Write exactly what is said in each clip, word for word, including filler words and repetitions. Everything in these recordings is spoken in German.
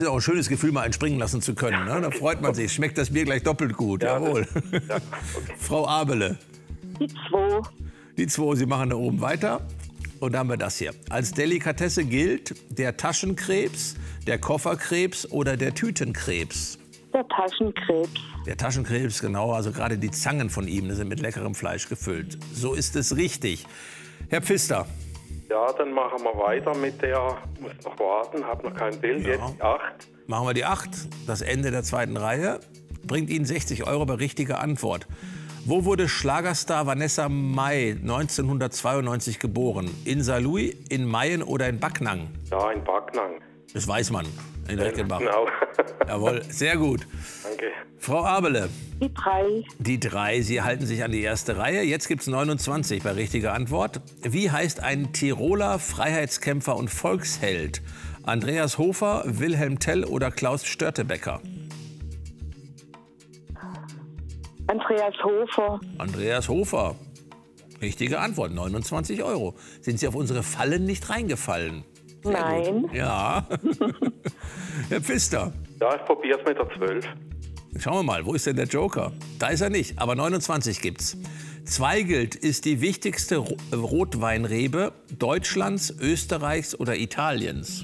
ist auch ein schönes Gefühl, mal einen springen lassen zu können. Ne? Da freut man sich. Schmeckt das Bier gleich doppelt gut. Ja, jawohl. Das, ja, okay. Frau Abele. Die zwei. Die zwei, Sie machen da oben weiter. Und dann haben wir das hier. Als Delikatesse gilt der Taschenkrebs, der Kofferkrebs oder der Tütenkrebs. Der Taschenkrebs. Der Taschenkrebs, genau. Also gerade die Zangen von ihm, die sind mit leckerem Fleisch gefüllt. So ist es richtig. Herr Pfister. Ja, dann machen wir weiter mit der, muss noch warten, habe noch kein Bild, Ja. jetzt die acht. Machen wir die acht. Das Ende der zweiten Reihe bringt Ihnen sechzig Euro bei richtiger Antwort. Wo wurde Schlagerstar Vanessa Mai neunzehnhundertzweiundneunzig geboren? In Saarlouis, in Mayen oder in Backnang? Ja, in Backnang. Das weiß man. In Recklenbach. Genau. Jawohl, sehr gut. Danke. Frau Abele. Die drei. Die drei, Sie halten sich an die erste Reihe. Jetzt gibt es neunundzwanzig bei richtiger Antwort. Wie heißt ein Tiroler Freiheitskämpfer und Volksheld? Andreas Hofer, Wilhelm Tell oder Klaus Störtebeker? Andreas Hofer. Andreas Hofer. Richtige Antwort, neunundzwanzig Euro. Sind Sie auf unsere Fallen nicht reingefallen? Sehr Nein. gut. Ja. Herr Pfister. Ja, ich probiere es mit der zwölf. Schauen wir mal, wo ist denn der Joker? Da ist er nicht, aber neunundzwanzig gibt's. Zweigelt ist die wichtigste Ro- Rotweinrebe Deutschlands, Österreichs oder Italiens?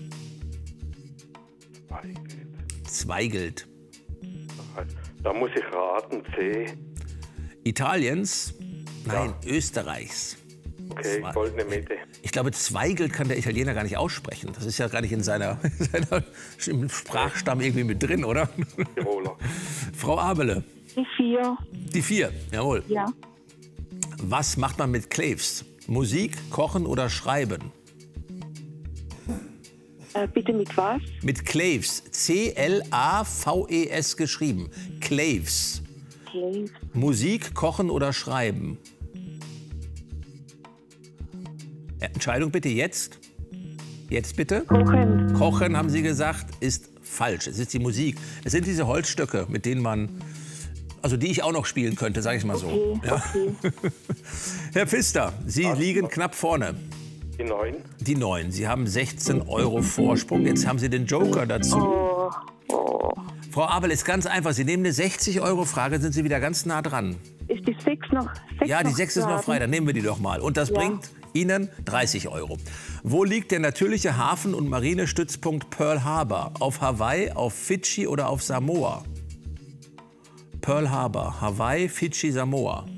Zweigelt. Da muss ich raten, C. Italiens? Nein, Österreichs. Okay, Zwei- goldene Mitte. Ich glaube, Zweigelt kann der Italiener gar nicht aussprechen. Das ist ja gar nicht in seiner, in seiner im Sprachstamm irgendwie mit drin, oder? Tiroler. Frau Abele. Die vier. Die vier, jawohl. Ja. Was macht man mit Claves? Musik, Kochen oder Schreiben? Äh, bitte mit was? Mit Claves. C L A V E S geschrieben. Claves. Okay. Musik, Kochen oder Schreiben? Ja, Entscheidung bitte jetzt. Jetzt bitte. Kochen. Kochen, haben Sie gesagt, ist falsch. Es ist die Musik. Es sind diese Holzstöcke, mit denen man, also die ich auch noch spielen könnte, sage ich mal so. Okay, Ja. okay. Herr Pfister, Sie liegen knapp vorne. Die neun. Die neun. Sie haben sechzehn Euro Vorsprung. Jetzt haben Sie den Joker dazu. Oh, oh. Frau Abel, ist ganz einfach. Sie nehmen eine sechzig Euro Frage, sind Sie wieder ganz nah dran. Ist die sechs noch? Sechs Ja, die noch sechs ist noch dran? frei, dann nehmen wir die doch mal. Und das Ja. bringt Ihnen dreißig Euro. Wo liegt der natürliche Hafen- und Marinestützpunkt Pearl Harbor? Auf Hawaii, auf Fidschi oder auf Samoa? Pearl Harbor, Hawaii, Fidschi, Samoa.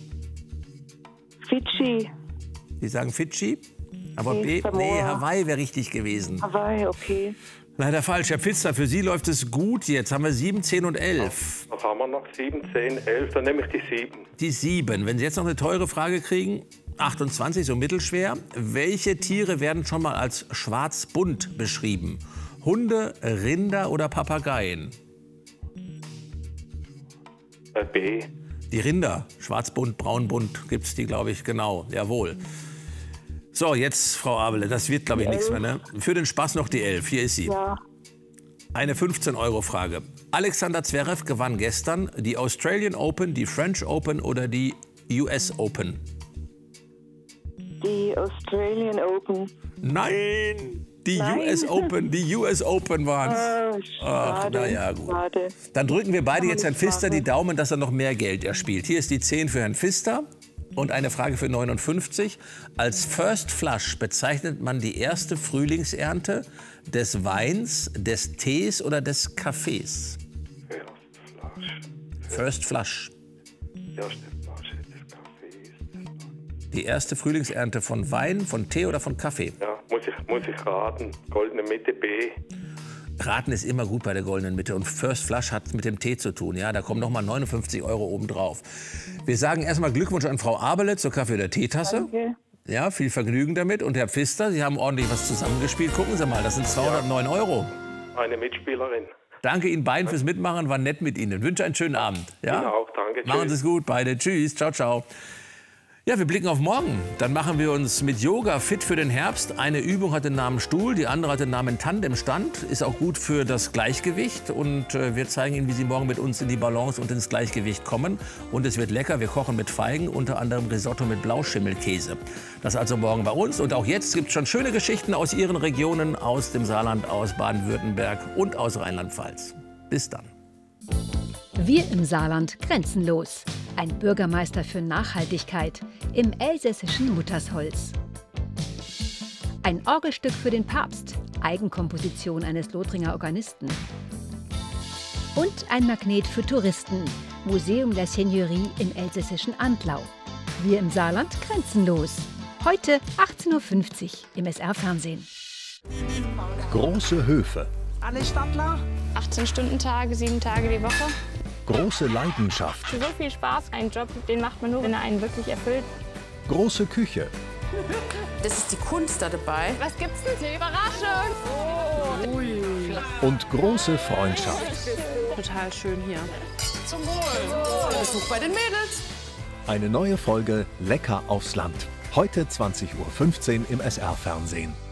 Fidschi. Sie sagen Fidschi? Aber Nee, B, Samoa. nee, Hawaii wäre richtig gewesen. Hawaii, okay. Leider falsch. Herr Pfister, für Sie läuft es gut. Jetzt haben wir sieben, zehn und elf. Was haben wir noch? sieben, zehn, elf. Dann nehme ich die sieben. Die sieben. Wenn Sie jetzt noch eine teure Frage kriegen, achtundzwanzig, so mittelschwer. Welche Tiere werden schon mal als schwarz-bunt beschrieben? Hunde, Rinder oder Papageien? Äh, B. Die Rinder, schwarz-bunt, braun-bunt, gibt's die, glaube ich, genau. Jawohl. So, jetzt, Frau Abele, das wird, glaube ich, nichts mehr. Ne? Für den Spaß noch die elf. Hier ist sie. Ja. Eine fünfzehn Euro Frage. Alexander Zverev gewann gestern die Australian Open, die French Open oder die U S Open? Die Australian Open. Nein! Die Nein. U S Open, die U S Open waren Oh, es. Ach, schade. na ja, gut. Schade. Dann drücken wir beide Kann man jetzt Herrn nicht Pfister die machen. Daumen, dass er noch mehr Geld erspielt. Hier ist die zehn für Herrn Pfister und eine Frage für neunundfünfzig. Als First Flush bezeichnet man die erste Frühlingsernte des Weins, des Tees oder des Kaffees? First Flush. First Flush. Erste Flasche des Kaffees. Die erste Frühlingsernte von Wein, von Tee oder von Kaffee? Ja, muss ich, muss ich raten. Goldene Mitte, B. Raten ist immer gut bei der goldenen Mitte und First Flush hat mit dem Tee zu tun. Ja, da kommen noch mal neunundfünfzig Euro obendrauf. Wir sagen erstmal Glückwunsch an Frau Abele zur Kaffee- oder Teetasse. Danke. Ja, viel Vergnügen damit. Und Herr Pfister, Sie haben ordentlich was zusammengespielt. Gucken Sie mal, das sind zweihundertneun Euro. Eine Mitspielerin. Danke Ihnen beiden fürs Mitmachen, war nett mit Ihnen. Wünsche einen schönen Abend. Ja? Ihnen auch, danke. Machen Tschüss. Sie es gut, beide. Tschüss, ciao, ciao. Ja, wir blicken auf morgen. Dann machen wir uns mit Yoga fit für den Herbst. Eine Übung hat den Namen Stuhl, die andere hat den Namen Tandemstand. Ist auch gut für das Gleichgewicht. Und äh, wir zeigen Ihnen, wie Sie morgen mit uns in die Balance und ins Gleichgewicht kommen. Und es wird lecker. Wir kochen mit Feigen, unter anderem Risotto mit Blauschimmelkäse. Das also morgen bei uns. Und auch jetzt gibt es schon schöne Geschichten aus Ihren Regionen, aus dem Saarland, aus Baden-Württemberg und aus Rheinland-Pfalz. Bis dann. Wir im Saarland grenzenlos. Ein Bürgermeister für Nachhaltigkeit im elsässischen Muttersholz. Ein Orgelstück für den Papst, Eigenkomposition eines Lothringer Organisten. Und ein Magnet für Touristen, Museum der Seigneurie im elsässischen Antlau. Wir im Saarland grenzenlos. Heute achtzehn Uhr fünfzig im S R-Fernsehen. Große Höfe. Alle Stadtler? achtzehn-Stunden-Tage, sieben Tage die Woche. Große Leidenschaft. So viel Spaß. Ein Job, den macht man nur, wenn er einen wirklich erfüllt. Große Küche. Das ist die Kunst da dabei. Was gibt's denn hier? Überraschung! Oh. Ui. Und große Freundschaft. Total schön hier. Zum Wohl. Besuch bei den Mädels. Eine neue Folge Lecker aufs Land. Heute zwanzig Uhr fünfzehn im S R-Fernsehen.